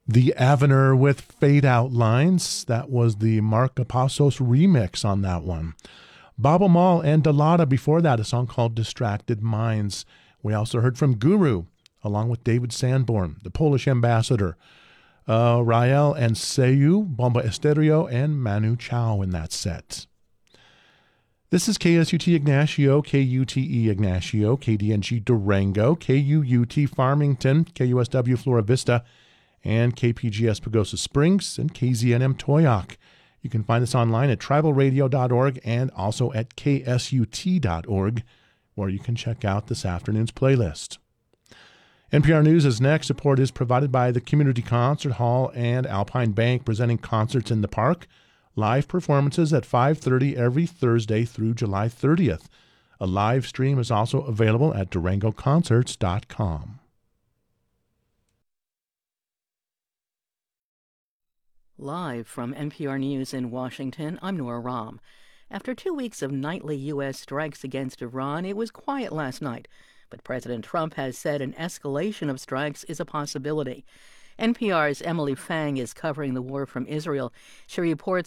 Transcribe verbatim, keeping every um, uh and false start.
The Avener with Fade Out Lines. That was the Mark Apostos remix on that one. Baba Mal and Dalada before that, a song called Distracted Minds. We also heard from Guru, along with David Sanborn, the Polish ambassador, uh, Rael and Seyu, Bomba Estéreo, and Manu Chao in that set. This is K S U T Ignacio, K U T E Ignacio, K D N G Durango, K U U T Farmington, K U S W Flora Vista, and K P G S Pagosa Springs, and K Z N M Toyoak. You can find us online at tribal radio dot org and also at K S U T dot org, where you can check out this afternoon's playlist. N P R News is next. Support is provided by the Community Concert Hall and Alpine Bank, presenting Concerts in the Park. Live performances at five thirty every Thursday through July thirtieth. A live stream is also available at durango concerts dot com. Live from N P R News in Washington, I'm Nora Rahm. After two weeks of nightly U S strikes against Iran, it was quiet last night. But President Trump has said an escalation of strikes is a possibility. N P R's Emily Fang is covering the war from Israel. She reports